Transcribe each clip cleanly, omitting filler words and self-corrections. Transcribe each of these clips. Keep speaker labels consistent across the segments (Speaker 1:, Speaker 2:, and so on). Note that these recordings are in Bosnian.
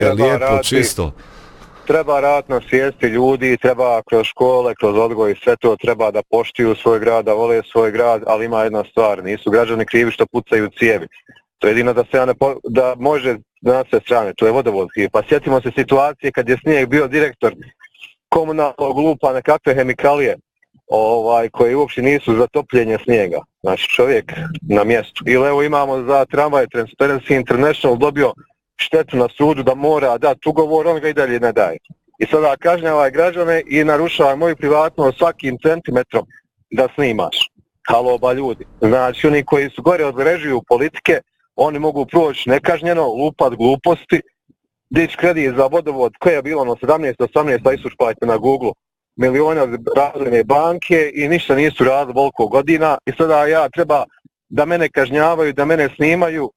Speaker 1: lijepo, čisto.
Speaker 2: Treba rad na svijesti ljudi, treba kroz škole, kroz odgoj, sve to treba da poštuju svoj grad, da vole svoj grad, ali ima jedna stvar, nisu građani krivi što pucaju cijevi. To je jedino da može na sve strane, to je vodovod kriv. Pa sjetimo se situacije kad je Snijeg bio direktor komunalnog lupa nekakve hemikalije, koje uopće nisu za topljenje snijega. Znači čovjek na mjestu. Ili evo imamo za tramvaj Transparency International dobio štetu na sudu da mora dati ugovor, on ga i dalje ne daje. I sada kažnjava građane i narušava moju privatnost svakim centimetrom da snimaš. Halo ba ljudi. Znači oni koji su gore od režiju politike, oni mogu proći nekažnjeno, lupat gluposti, dići kredit za vodovod koje je bilo na 17-18, a isušpajte na Google, miliona razvojne banke i ništa nisu radili voliko godina i sada ja treba da mene kažnjavaju, da mene snimaju,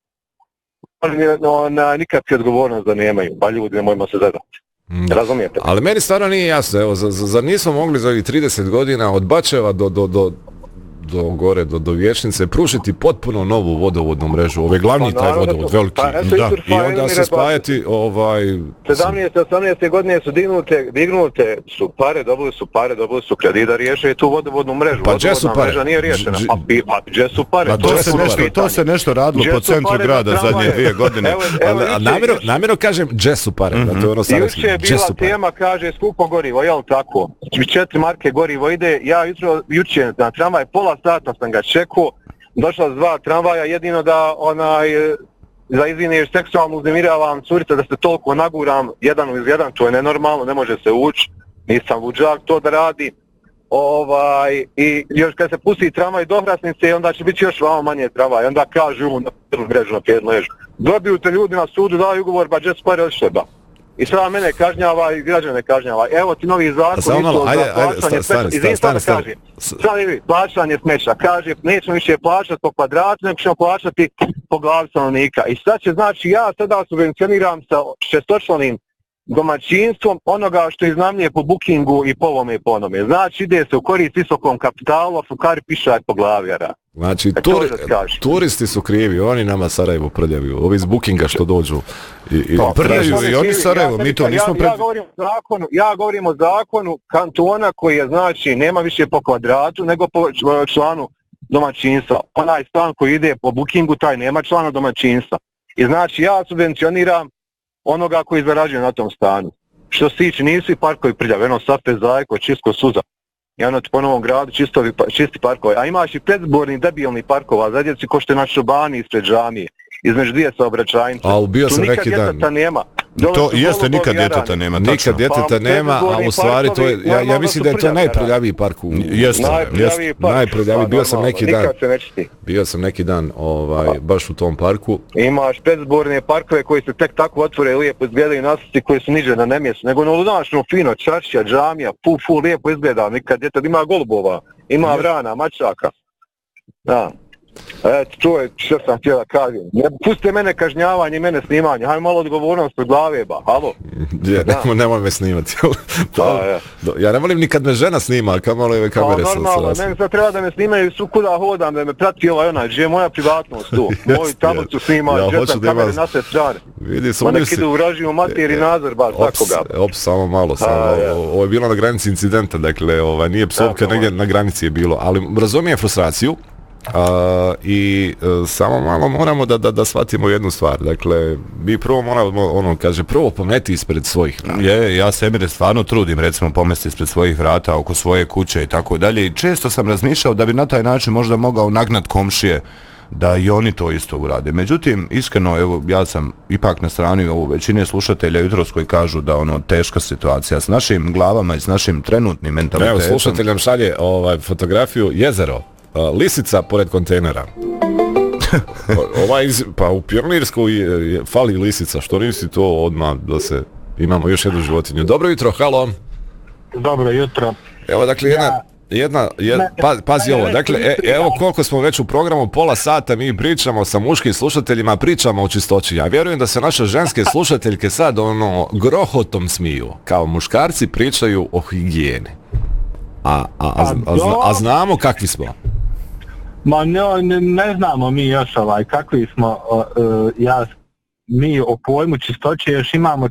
Speaker 2: nikakve odgovornost da nemaju, pa ljudi nemojmo se zadati. Razumijete?
Speaker 1: Ali meni stvarno nije jasno, evo, zar nismo mogli za ovih 30 godina od Bačeva do Vijećnice pružiti potpuno novu vodovodnu mrežu, glavni taj vodovod, veliki, i onda se spajati
Speaker 2: 17-18 godine su dignute su pare, dobili su kredit da riješe tu vodovodnu mrežu.
Speaker 1: Pa gdje su pare?
Speaker 2: Mreža nije riješena. Pa gdje su pare?
Speaker 3: To se nešto radilo po centru grada zadnje 2 godine.
Speaker 1: Namjerno kažem gdje su pare.
Speaker 2: Juče je bila tema, kaže skupo gorivo, jel tako? 4 marke gorivo ide, ja juče na tramvaj pola sata sam ga čekao, došla s 2 tramvaja, jedino da da izviniš seksualno uznemiravam curica, da se toliko naguram jedan uz jedan, to je nenormalno, ne može se ući, nisam luđak to da radi. I još kad se pusti tramvaj do Hrasnice, onda će biti još vama manje tramvaj, onda kažu na prvu mrežu na pjednu ležu. Dobiju te ljudi na sudu, daju ugovor, ba gdje su pare odšle ba. I sada mene kažnjava i građane kažnjava. Evo ti novi zakon isto za plaćanje smeća. Kaže, nećemo više plaćati po kvadratu, nego ćemo plaćati po glavi stanovnika. I sad će, znači, ja sada subvencioniram sa 6-članim domaćinstvom onoga što iznajmljuje po bookingu i po ovome i po onome. Znači, ide se u korist visokom kapitalu, a fukari pišaj po glavi, jara.
Speaker 1: Znači, turisti su krivi, oni nama Sarajevo prljaviju, ovi iz bookinga što dođu i prljaviju i oni Sarajevo, mi to nismo
Speaker 2: Ja govorim o zakonu kantona koji je, znači, nema više po kvadratu nego po članu domaćinstva. Onaj stan koji ide po bookingu, taj nema člana domaćinstva. I znači, ja subvencioniram onoga koji zarađuje na tom stanu. Što se tiče, nisu i parkovi prljavi, Sape, Zajko, Čisko, Suza. I ono po Novom Gradu čisti parkovi. A imaš i predzborni debilni parkova za djeci ko što je na Šobani ispred džamije. Između dvije saobraćajnice.
Speaker 1: Ali bio sam neki dan.
Speaker 2: Nema.
Speaker 3: To jeste, nikad djeteta nema.
Speaker 1: Nikad djeteta nema, a u stvari to je, ja mislim da je to najprljaviji park u... Najprljaviji, bio sam neki dan baš u tom parku.
Speaker 2: Imaš predzborne parkove koji se tek tako otvore, lijepo izgledaju naslici koji su niže na nemjestu, nego naludačno fino, čaršija, džamija, lijepo izgleda, nikad djeteta ima golubova, ima vrana, mačaka. Da. Eto, to je što sam htio da kažem. Pustite mene kažnjavanje i mene snimanje. Hajde malo odgovornost od glave, ba. Halo?
Speaker 1: Nemoj me snimati. Ja ne volim nikad me žena snima, kamalo ove kamere sam.
Speaker 2: Normalno, meni sad treba da me snimaju kuda hodam, da me prati onaj, gdje je moja privatnost tu. Moju tablicu snima, džetam kamere na sve strane. Onek idu u ražiju materi nazor, ba, svakoga.
Speaker 1: Samo malo. Ovo je bilo na granici incidenta, dakle, nije psovka, negdje na granici je bilo, ali razumijem frustraciju. I samo malo moramo da shvatimo jednu stvar. Dakle, mi prvo moramo, prvo pometi ispred svojih vrata.
Speaker 3: Ja se Emire stvarno trudim, recimo, pomesti ispred svojih vrata, oko svoje kuće i tako dalje. I često sam razmišljao da bi na taj način možda mogao nagnat komšije da i oni to isto urade. Međutim, iskreno, evo, ja sam ipak na strani većine slušatelja jutros koji kažu da teška situacija s našim glavama i s našim trenutnim mentalitetom.
Speaker 1: Evo, slušatelj nam šalje fotografiju jezero. Lisica pored kontejnera. Pa u Pionirskoj fali lisica, što nisi to odmah da se imamo još jednu životinju. Dobro jutro, halo.
Speaker 4: Dobro jutro.
Speaker 1: Evo, dakle, pazi ovo, dakle, evo koliko smo već u programu, pola sata mi pričamo sa muškim slušateljima, pričamo o čistoći. Ja vjerujem da se naše ženske slušateljke sad grohotom smiju, kao muškarci pričaju o higijeni. A znamo kakvi smo.
Speaker 4: Ma ne znamo mi još kakvi smo, mi o pojmu čistoće još imamo